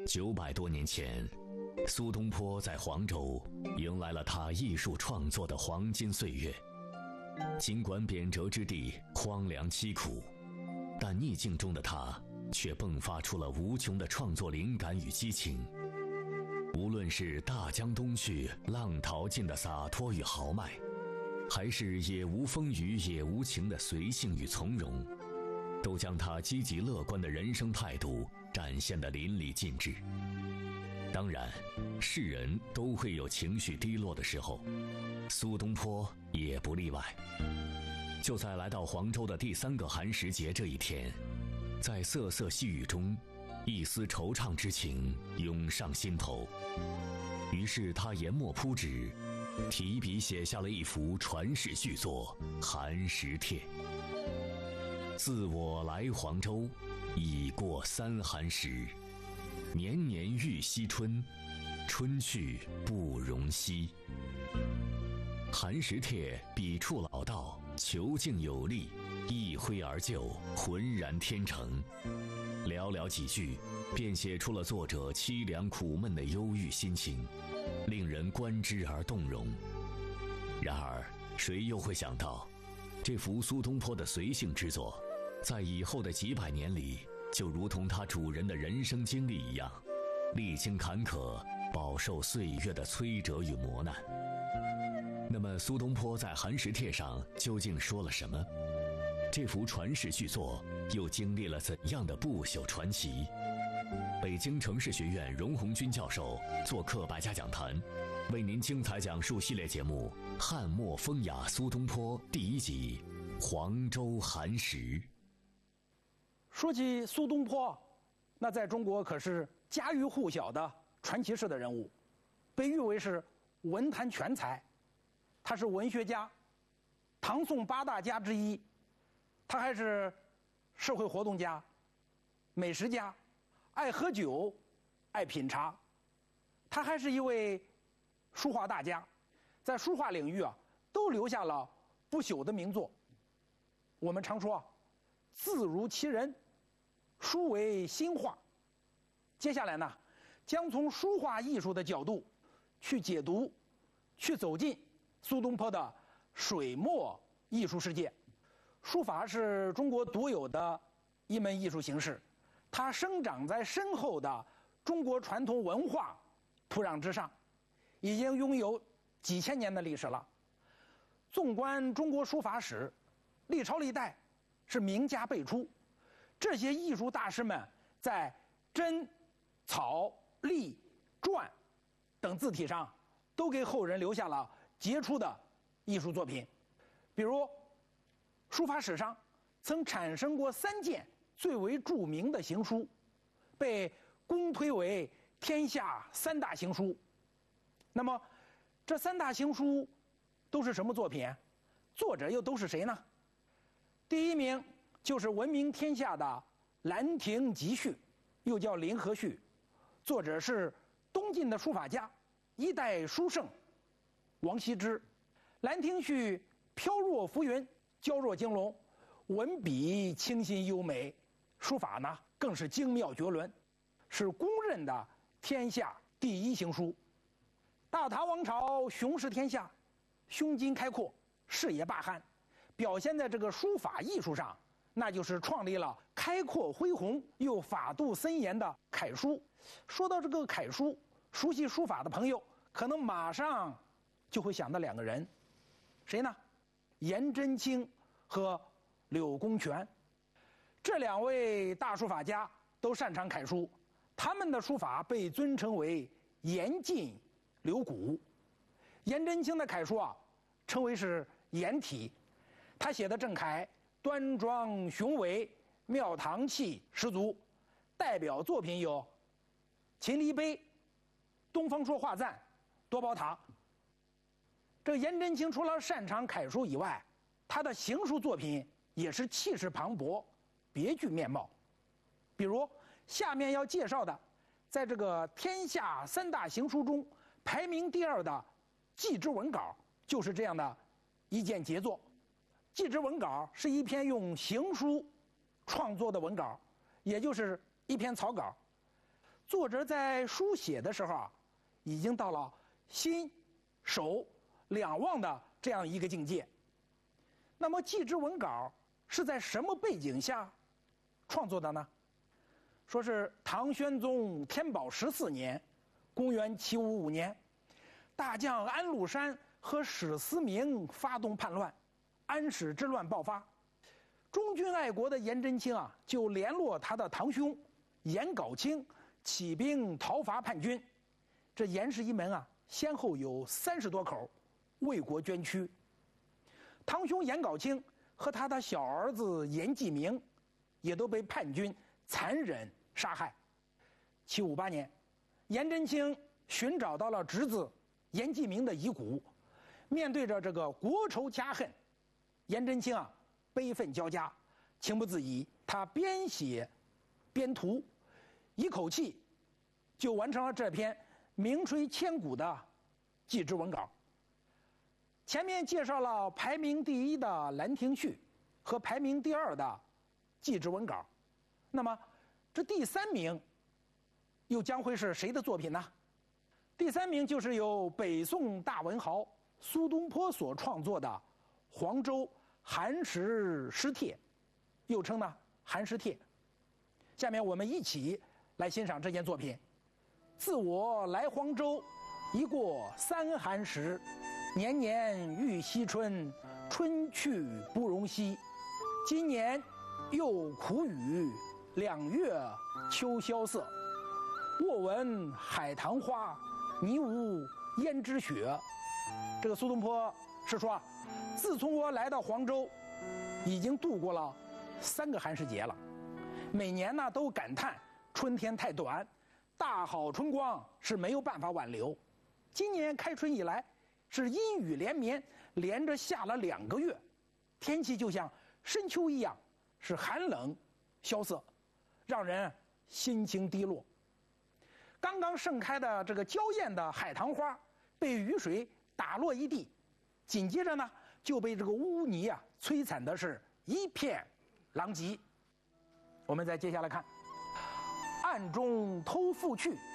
900多年前，苏东坡在黄州迎来了他艺术创作的黄金岁月。尽管贬谪之地荒凉凄苦，但逆境中的他却迸发出了无穷的创作灵感与激情。无论是大江东去，浪淘尽的洒脱与豪迈，还是也无风雨也无晴的随性与从容，都将他积极乐观的人生态度展现得淋漓尽致。当然，世人都会有情绪低落的时候，苏东坡也不例外。就在来到黄州的第3个寒食节这一天，在瑟瑟细雨中，一丝惆怅之情涌上心头。于是他研墨铺纸，提笔写下了一幅传世巨作《寒食帖》。自我来黄州，已过3寒食，年年欲惜春，春去不容惜。寒食帖笔触老道，遒劲有力，一挥而就，浑然天成。寥寥几句，便写出了作者凄凉苦闷的忧郁心情，令人观之而动容。然而，谁又会想到，这幅苏东坡的随性之作，在以后的几百年里，就如同他主人的人生经历一样，历经坎坷，饱受岁月的摧折与磨难。那么苏东坡在《寒食帖》上究竟说了什么？这幅传世巨作又经历了怎样的不朽传奇？北京城市学院荣鸿钧教授做客百家讲坛，为您精彩讲述系列节目《汉末风雅苏东坡》第1集《黄州寒食》。 说起苏东坡，那在中国可是家喻户晓的传奇式的人物，被誉为是文坛全才。他是文学家，唐宋8大家之一，他还是社会活动家、美食家，爱喝酒，爱品茶。他还是一位书画大家，在书画领域都留下了不朽的名作。我们常说字如其人，书为新画。接下来呢，将从书画艺术的角度去解读，去走进苏东坡的水墨艺术世界。书法是中国独有的一门艺术形式，它生长在深厚的中国传统文化土壤之上，已经拥有几千年的历史了。纵观中国书法史，历朝历代是名家辈出，这些艺术大师们在真、草、隶、篆等字体上都给后人留下了杰出的艺术作品。比如书法史上曾产生过3件最为著名的行书，被公推为天下3大行书。那么这3大行书都是什么作品？作者又都是谁呢？第1名就是闻名天下的《兰亭集序》，又叫《临河序》，作者是东晋的书法家1代书圣王羲之。《兰亭序》飘若浮云，娇若惊龙，文笔清新优美，书法呢更是精妙绝伦，是公认的天下第1行书。大唐王朝雄视天下，胸襟开阔，视野霸汉，表现在这个书法艺术上，那就是创立了开阔恢宏又法度森严的楷书。说到这个楷书，熟悉书法的朋友可能马上就会想到2个人，谁呢？颜真卿和柳公权。这2位大书法家都擅长楷书，他们的书法被尊称为颜近柳古。颜真卿的楷书称为是颜体，他写的正楷端庄雄伟，庙堂气十足，代表作品有《秦离碑》《东方朔画赞》《多宝塔》。这个颜真卿除了擅长楷书以外，他的行书作品也是气势磅礴，别具面貌。比如下面要介绍的，在这个天下3大行书中排名第2的《祭之文稿》，就是这样的一件杰作。《祭之文稿》是一篇用行书创作的文稿，也就是一篇草稿。 作者在书写的时候啊，已经到了心、手两忘的这样一个境界。那么祭侄文稿是在什么背景下创作的呢？说是唐宣宗天宝14年，公元755年，大将安禄山和史思明发动叛乱，安史之乱爆发。忠君爱国的颜真卿啊，就联络他的堂兄颜杲卿起兵讨伐叛军。这颜氏一门啊，先后有30多口为国捐躯。堂兄颜杲卿和他的小儿子颜季明，也都被叛军残忍杀害。758年，颜真卿寻找到了侄子颜季明的遗骨，面对着这个国仇家恨，颜真卿啊悲愤交加，情不自已，他边写边涂，一口气就完成了这篇名垂千古的祭侄文稿。前面介绍了排名第1的《兰亭序》和排名第2的祭侄文稿，那么这第3名又将会是谁的作品呢？第3名就是由北宋大文豪苏东坡所创作的《黄州寒食诗帖》，又称呢《寒食帖》。下面我们一起来欣赏这件作品。自我来黄州，一过3寒食，年年欲惜春，春去不容惜。今年又苦雨，2月秋萧瑟。卧闻海棠花，泥无胭脂雪。这个苏东坡是说啊，自从我来到黄州，已经度过了3个寒食节了。每年呢都感叹春天太短，大好春光是没有办法挽留。今年开春以来，是阴雨连绵，连着下了2个月，天气就像深秋一样，是寒冷萧瑟，让人心情低落。刚刚盛开的这个娇艳的海棠花，被雨水打落一地，紧接着呢就被这个污泥啊摧残的是一片狼藉。我们再接下来看，暗中偷复去，